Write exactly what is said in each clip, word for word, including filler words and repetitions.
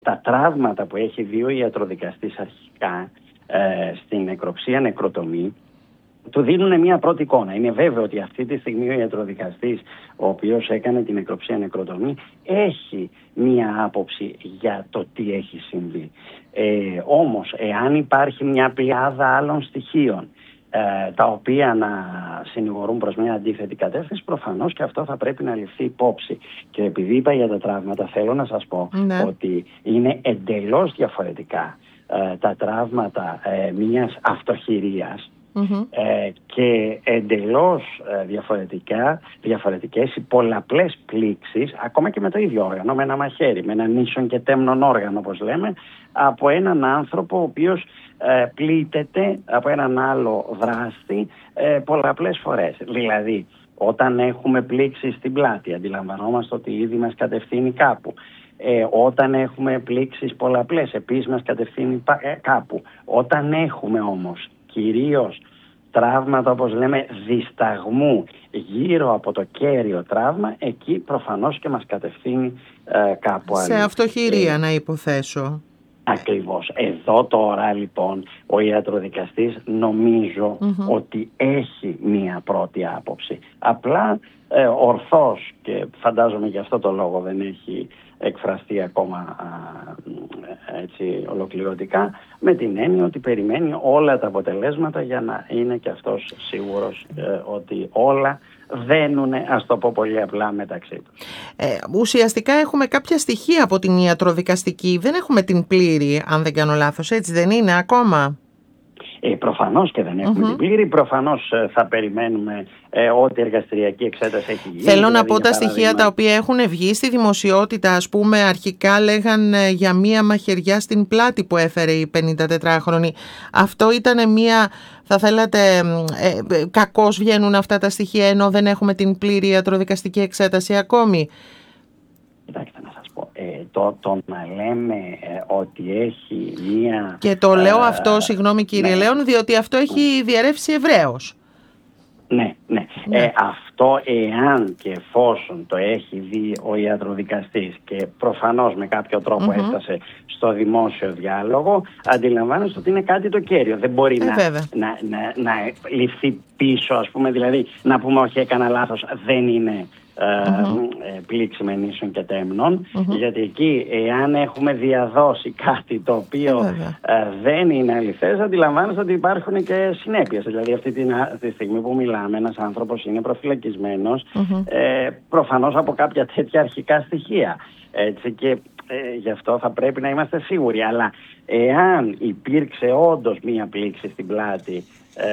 τα τραύματα που έχει δει ο ιατροδικαστής αρχικά ε, στην νεκροψία νεκροτομή του δίνουν μια πρώτη εικόνα. Είναι βέβαιο ότι αυτή τη στιγμή ο ιατροδικαστής, ο οποίος έκανε την νεκροψία νεκροτομή, έχει μια άποψη για το τι έχει συμβεί. Ε, όμως, εάν υπάρχει μια πλειάδα άλλων στοιχείων ε, τα οποία να συνηγορούν προς μια αντίθετη κατεύθυνση, προφανώς και αυτό θα πρέπει να ληφθεί υπόψη. Και επειδή είπα για τα τραύματα, θέλω να σας πω ναι. ότι είναι εντελώς διαφορετικά ε, τα τραύματα ε, μιας αυτοχειρίας Mm-hmm. Ε, και εντελώς ε, διαφορετικά, διαφορετικές οι πολλαπλές πλήξεις, ακόμα και με το ίδιο όργανο, με ένα μαχαίρι, με έναν ίσον και τέμνον όργανο όπως λέμε, από έναν άνθρωπο ο οποίος ε, πλήττεται από έναν άλλο δράστη ε, πολλαπλές φορές. Δηλαδή, όταν έχουμε πλήξει στην πλάτη, αντιλαμβανόμαστε ότι ήδη μας κατευθύνει κάπου. Ε, όταν έχουμε πλήξεις πολλαπλές, επίσης μας κατευθύνει ε, κάπου. Όταν έχουμε όμως κυρίως τραύματα, όπως λέμε, δισταγμού γύρω από το κέριο τραύμα, εκεί προφανώς και μας κατευθύνει ε, κάπου αλλού. Σε αυτοχειρία ε, να υποθέσω. Ακριβώς. Εδώ τώρα λοιπόν ο ιατροδικαστής νομίζω mm-hmm. ότι έχει μία πρώτη άποψη. Απλά ε, ορθώς, και φαντάζομαι γι' αυτό το λόγο δεν έχει εκφραστεί ακόμα α, έτσι ολοκληρωτικά, με την έννοια ότι περιμένει όλα τα αποτελέσματα για να είναι και αυτός σίγουρος ε, ότι όλα δένουν, ας το πω πολύ απλά, μεταξύ τους. Ε, ουσιαστικά έχουμε κάποια στοιχεία από την ιατροδικαστική, δεν έχουμε την πλήρη, αν δεν κάνω λάθος, έτσι δεν είναι ακόμα? Ε, προφανώς και δεν έχουμε mm-hmm. την πλήρη. Προφανώς ε, θα περιμένουμε ε, ό,τι εργαστηριακή εξέταση έχει γίνει. Θέλω δηλαδή, να πω τα παράδειγμα... στοιχεία τα οποία έχουν βγει στη δημοσιότητα. Ας πούμε, αρχικά λέγαν ε, για μία μαχαιριά στην πλάτη που έφερε η πενηντατετράχρονη. Αυτό ήταν μία, θα θέλατε, ε, ε, κακώς βγαίνουν αυτά τα στοιχεία ενώ δεν έχουμε την πλήρη ιατροδικαστική εξέταση ακόμη? Κοιτάξτε να σας πω, ε, το, το να λέμε ε, ότι έχει μία... Και το λέω ε, αυτό, συγγνώμη κύριε ναι. Λέων, διότι αυτό έχει διαρρεύσει ευρέως. Ναι, ναι. ναι. Ε, αυτό εάν και εφόσον το έχει δει ο ιατροδικαστής και προφανώς με κάποιο τρόπο mm-hmm. έφτασε στο δημόσιο διάλογο, αντιλαμβάνεστε ότι είναι κάτι το κέριο. Δεν μπορεί ε, να, να, να, να ληφθεί πίσω, ας πούμε, δηλαδή να πούμε όχι, έκανα λάθος, δεν είναι... Mm-hmm. πλήξη με νήσων και τέμνων, mm-hmm. γιατί εκεί εάν έχουμε διαδώσει κάτι το οποίο mm-hmm. ε, δεν είναι αληθές, αντιλαμβάνεστε ότι υπάρχουν και συνέπειες. Δηλαδή αυτή τη, τη στιγμή που μιλάμε, ένας άνθρωπος είναι προφυλακισμένος mm-hmm. ε, προφανώς από κάποια τέτοια αρχικά στοιχεία, έτσι, και ε, γι' αυτό θα πρέπει να είμαστε σίγουροι. Αλλά εάν υπήρξε όντως μία πλήξη στην πλάτη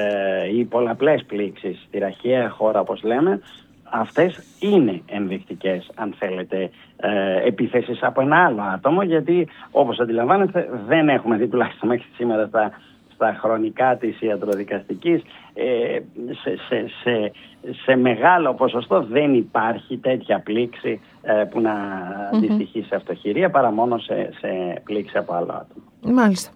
ε, ή πολλαπλές πλήξεις στη ραχαία χώρα όπως λέμε, αυτές είναι ενδεικτικές, αν θέλετε, ε, επίθεσεις από ένα άλλο άτομο, γιατί όπως αντιλαμβάνεστε δεν έχουμε δει, τουλάχιστον μέχρι σήμερα στα, στα χρονικά της ιατροδικαστικής, ε, σε, σε, σε, σε μεγάλο ποσοστό δεν υπάρχει τέτοια πλήξη ε, που να mm-hmm. αντιστοιχεί σε αυτοχειρία, παρά μόνο σε, σε πλήξη από άλλο άτομο. Μάλιστα.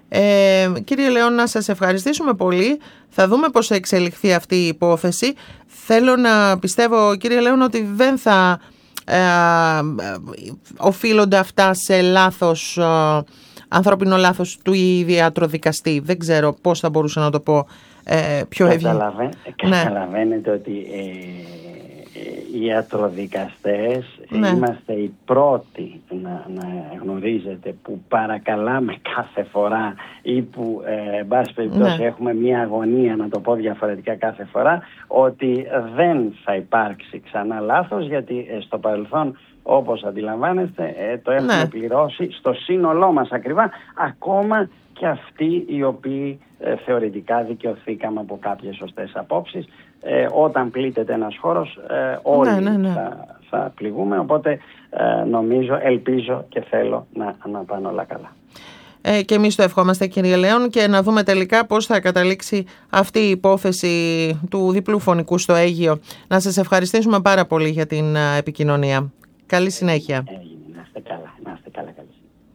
Ε, κύριε Λέων, να σας ευχαριστήσουμε πολύ. Θα δούμε πώς θα εξελιχθεί αυτή η υπόθεση. Θέλω να πιστεύω, κύριε Λέων, ότι δεν θα ε, ε, οφείλονται αυτά σε λάθος, ε, ανθρώπινο λάθος του ιατροδικαστή. Δεν ξέρω πώς θα μπορούσα να το πω ε, πιο ευγενικά. Καταλαβα... Ναι. Καταλαβαίνετε ότι ε, οι ιατροδικαστές ναι. είμαστε οι πρώτοι να, να γνωρίζετε που παρακαλάμε κάθε φορά ή που ε, εν πάση περιπτώσει ναι. έχουμε μια αγωνία, να το πω διαφορετικά, κάθε φορά, ότι δεν θα υπάρξει ξανά λάθος, γιατί ε, στο παρελθόν, όπως αντιλαμβάνεστε, ε, το έχουμε ναι. πληρώσει στο σύνολό μας ακριβά, ακόμα και αυτοί οι οποίοι ε, θεωρητικά δικαιωθήκαμε από κάποιες σωστές απόψεις. Ε, όταν πλήττεται ένας χώρος, ε, όλοι ναι, ναι, ναι. Θα, θα πληγούμε, οπότε ε, νομίζω, ελπίζω και θέλω να, να πάνε όλα καλά. Ε, και εμείς το ευχόμαστε, κύριε Λέων, και να δούμε τελικά πώς θα καταλήξει αυτή η υπόθεση του διπλού φωνικού στο Αίγυο. Να σας ευχαριστήσουμε πάρα πολύ για την επικοινωνία. Καλή συνέχεια. Έγινε, να είστε καλά, να είστε καλά, καλή.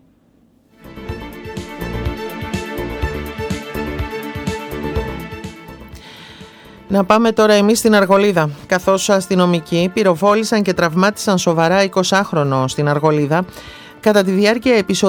Να πάμε τώρα εμείς στην Αργολίδα, καθώς αστυνομικοί πυροβόλησαν και τραυμάτισαν σοβαρά εικοσάχρονο στην Αργολίδα κατά τη διάρκεια επεισοδίου